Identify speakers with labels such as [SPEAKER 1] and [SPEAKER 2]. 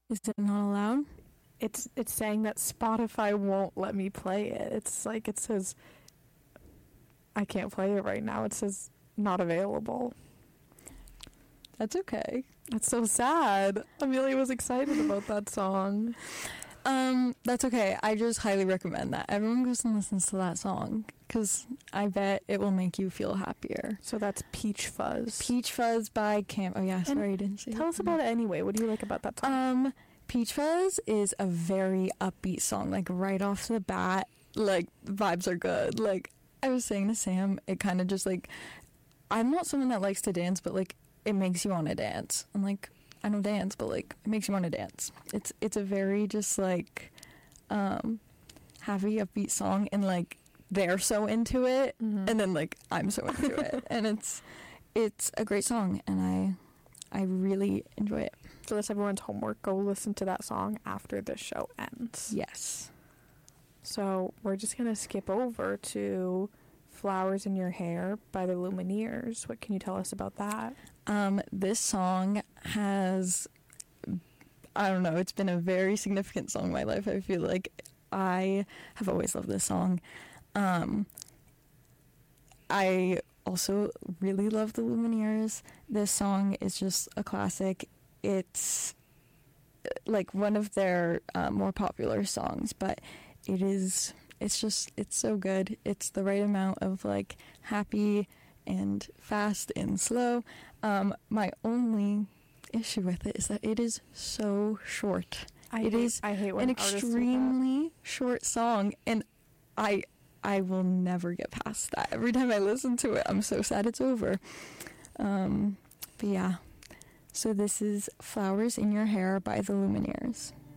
[SPEAKER 1] Is it not allowed?
[SPEAKER 2] It's saying that Spotify won't let me play it. It's like it says I can't play it right now. It says not available.
[SPEAKER 1] That's okay.
[SPEAKER 2] That's so sad. Amelia was excited about that song.
[SPEAKER 1] That's okay. I just highly recommend that everyone goes and listens to that song because I bet it will make you feel happier.
[SPEAKER 2] So that's Peach Fuzz.
[SPEAKER 1] Peach Fuzz by Cam. Oh yeah, sorry, I didn't say.
[SPEAKER 2] Tell us about it anyway. What do you like about that song?
[SPEAKER 1] Peach Fuzz is a very upbeat song. Like right off the bat, like vibes are good. Like I was saying to Sam, it kind of just like, I'm not someone that likes to dance, but like it makes you want to dance. I'm like, I don't dance, but like it makes you want to dance. It's a very just like happy upbeat song, and like they're so into it, and then like I'm so into it, and it's a great song, and I really enjoy it.
[SPEAKER 2] So that's everyone's homework. Go listen to that song after the show ends.
[SPEAKER 1] Yes.
[SPEAKER 2] So we're just gonna skip over to Flowers in Your Hair by the Lumineers. What can you tell us about that?
[SPEAKER 1] This song has, I don't know, it's been a very significant song in my life. I feel like I have always loved this song. I also really love the Lumineers. This song is just a classic. It's like one of their more popular songs, but it's so good. It's the right amount of like happy and fast and slow. My only issue with it is that it is so short. I hate when an extremely short song, and I will never get past that. Every time I listen to it, I'm so sad it's over. But yeah, so this is Flowers in Your Hair by the Lumineers.